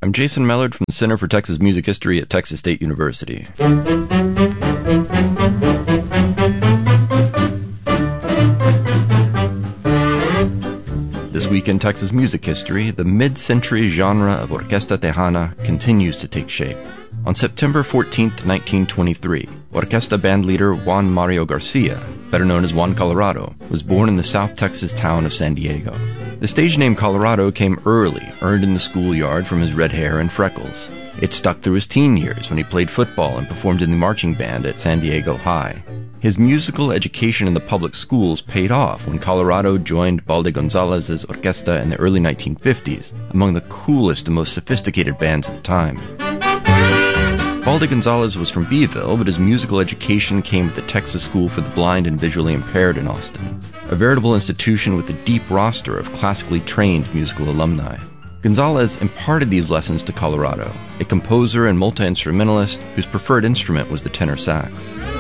I'm Jason Mellard from the Center for Texas Music History at Texas State University. This week in Texas music history, the mid-century genre of Orquesta Tejana continues to take shape. On September 14, 1923, orquesta band leader Juan Mario Garcia, better known as Juan Colorado, was born in the South Texas town of San Diego. The stage name Colorado came early, earned in the schoolyard from his red hair and freckles. It stuck through his teen years when he played football and performed in the marching band at San Diego High. His musical education in the public schools paid off when Colorado joined Balde Gonzalez's orquesta in the early 1950s, among the coolest and most sophisticated bands at the time. Balde Gonzalez was from Beeville, but his musical education came at the Texas School for the Blind and Visually Impaired in Austin, a veritable institution with a deep roster of classically trained musical alumni. Gonzalez imparted these lessons to Colorado, a composer and multi-instrumentalist whose preferred instrument was the tenor sax.